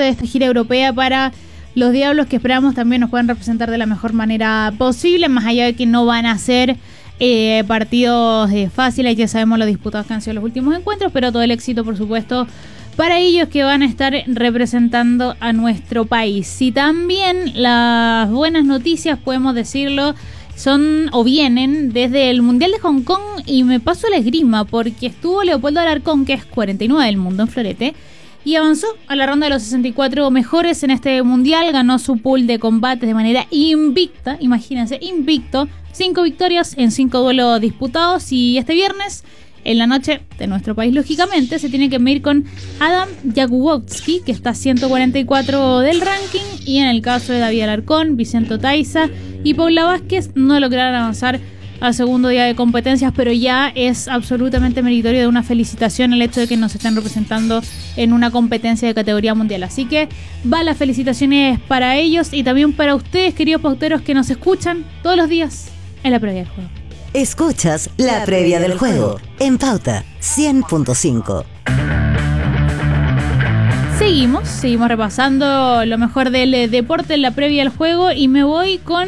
de esta gira europea para los Diablos, que esperamos también nos puedan representar de la mejor manera posible, más allá de que no van a ser partidos fáciles, ya sabemos lo disputados que han sido los últimos encuentros, pero todo el éxito, por supuesto, para ellos que van a estar representando a nuestro país. Y también las buenas noticias, podemos decirlo, son o vienen desde el Mundial de Hong Kong, y me paso la esgrima porque estuvo Leopoldo Alarcón, que es 49 del mundo en florete, y avanzó a la ronda de los 64 mejores en este mundial. Ganó su pool de combates de manera invicta, imagínense, invicto, 5 victorias en 5 duelos disputados, y este viernes en la noche de nuestro país, lógicamente, se tiene que medir con Adam Jakubowski, que está 144 del ranking, y en el caso de David Alarcón, Vicente Otaiza y Paula Vázquez no lograron avanzar al segundo día de competencias, pero ya es absolutamente meritorio de una felicitación el hecho de que nos estén representando en una competencia de categoría mundial. Así que van las felicitaciones para ellos y también para ustedes, queridos pauteros, que nos escuchan todos los días en la previa del juego. Escuchas la previa del juego en Pauta 100.5. Seguimos repasando lo mejor del deporte en la previa del juego, y me voy con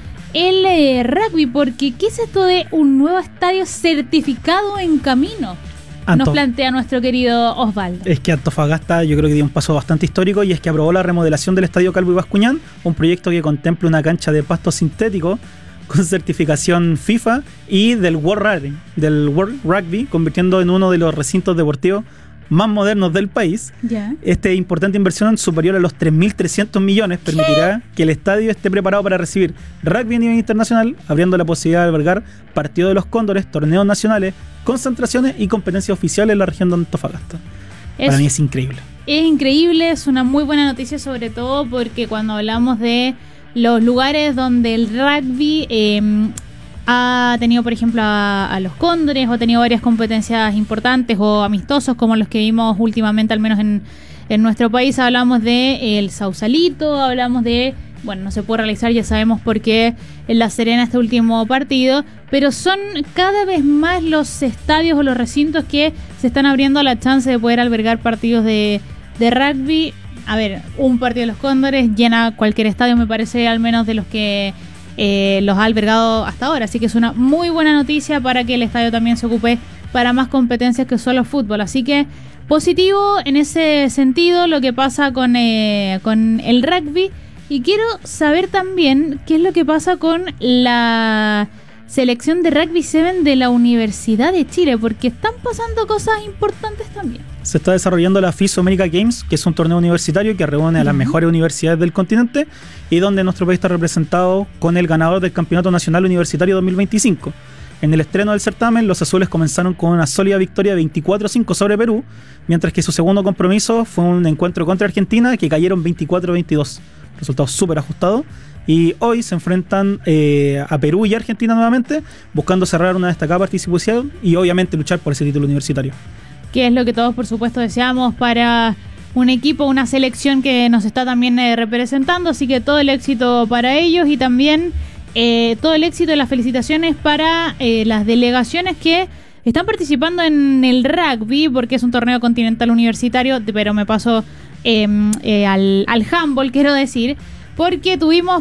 el rugby, porque ¿qué es esto de un nuevo estadio certificado en camino? Nos plantea nuestro querido Osvaldo. Es que Antofagasta yo creo que dio un paso bastante histórico, y es que aprobó la remodelación del estadio Calvo y Bascuñán, un proyecto que contempla una cancha de pasto sintético con certificación FIFA y del World Rugby, convirtiendo en uno de los recintos deportivos más modernos del país. Yeah. Esta importante inversión, superior a los 3.300 millones, permitirá que el estadio esté preparado para recibir rugby a nivel internacional, abriendo la posibilidad de albergar partidos de los Cóndores, torneos nacionales, concentraciones y competencias oficiales en la región de Antofagasta. Para mí es increíble. Es increíble, es una muy buena noticia, sobre todo porque cuando hablamos de los lugares donde el rugby ha tenido, por ejemplo, a los Cóndores, o ha tenido varias competencias importantes o amistosos como los que vimos últimamente, al menos en nuestro país, hablamos de el Sausalito, hablamos de, bueno, no se puede realizar, ya sabemos por qué en La Serena este último partido, pero son cada vez más los estadios o los recintos que se están abriendo a la chance de poder albergar partidos de rugby. A ver, un partido de los Cóndores llena cualquier estadio, me parece, al menos de los que los ha albergado hasta ahora. Así que es una muy buena noticia para que el estadio también se ocupe para más competencias que solo fútbol. Así que positivo en ese sentido lo que pasa con el rugby. Y quiero saber también qué es lo que pasa con la selección de Rugby 7 de la Universidad de Chile, porque están pasando cosas importantes también. Se está desarrollando la FIS America Games, que es un torneo universitario que reúne a las mejores universidades del continente, y donde nuestro país está representado con el ganador del Campeonato Nacional Universitario 2025. En el estreno del certamen, los azules comenzaron con una sólida victoria 24-5 sobre Perú, mientras que su segundo compromiso fue un encuentro contra Argentina, que cayeron 24-22. Resultado súper ajustado. Y hoy se enfrentan a Perú y Argentina nuevamente, buscando cerrar una destacada participación y obviamente luchar por ese título universitario. Que es lo que todos, por supuesto, deseamos para un equipo, una selección que nos está también representando. Así que todo el éxito para ellos, y también todo el éxito y las felicitaciones para las delegaciones que están participando en el rugby, porque es un torneo continental universitario, pero me paso al handball, quiero decir, porque tuvimos